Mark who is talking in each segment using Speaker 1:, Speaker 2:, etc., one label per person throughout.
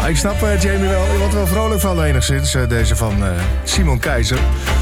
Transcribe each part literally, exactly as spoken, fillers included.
Speaker 1: ik snap uh, Jamie wel. Je wordt er wel vrolijk van enigszins. Uh, deze van uh, Simon Keizer.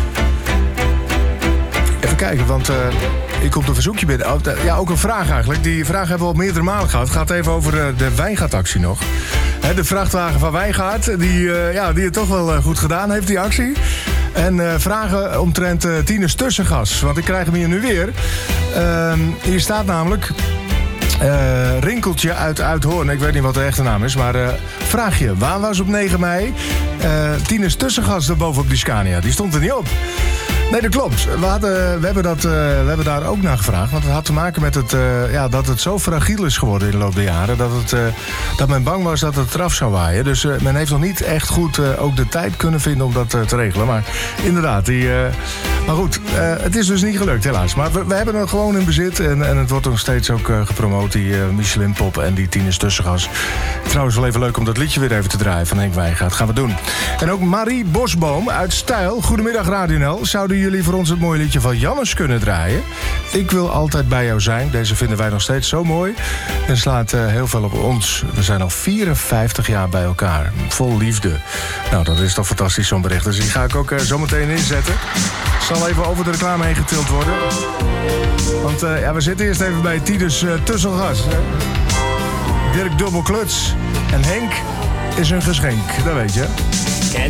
Speaker 1: Even kijken, want... Uh, Ik komt een verzoekje binnen. Ja, ook een vraag eigenlijk. Die vraag hebben we al meerdere malen gehad. Het gaat even over de Wijngaard-actie nog. De vrachtwagen van Wijngaard, die, ja, die het toch wel goed gedaan heeft, die actie. En uh, vragen omtrent uh, Tinus Tussengas. Want ik krijg hem hier nu weer. Uh, hier staat namelijk... Uh, Rinkeltje uit Uithoorn. Ik weet niet wat de echte naam is, maar uh, vraag je. Waar was op negen mei uh, Tinus Tussengas erboven op die Scania? Die stond er niet op. Nee, dat klopt. We, hadden, we, hebben dat, uh, we hebben daar ook naar gevraagd. Want het had te maken met het, uh, ja, dat het zo fragiel is geworden in de loop der jaren. Dat, het, uh, dat men bang was dat het eraf zou waaien. Dus uh, men heeft nog niet echt goed uh, ook de tijd kunnen vinden om dat uh, te regelen. Maar inderdaad, die, uh, maar goed, uh, het is dus niet gelukt helaas. Maar we, we hebben het gewoon in bezit. En, en het wordt nog steeds ook uh, gepromoot, die uh, Michelin Pop en die Tinus Tussengas. Trouwens wel even leuk om dat liedje weer even te draaien van Henk Wijngaard. Gaan we doen. En ook Marie Bosboom uit Stijl. Goedemiddag Radio N L. Zouden jullie voor ons het mooie liedje van Jannes kunnen draaien? Ik wil altijd bij jou zijn. Deze vinden wij nog steeds zo mooi. En slaat uh, heel veel op ons. We zijn al vierenvijftig jaar bij elkaar. Vol liefde. Nou, dat is toch fantastisch zo'n bericht. Dus die ga ik ook uh, zo meteen inzetten. Zal even over de reclame heen getild worden. Want uh, ja, we zitten eerst even bij Tinus uh, Tussengas. Hè? Dirk Dubbelkluts. En Henk is een geschenk. Dat weet je.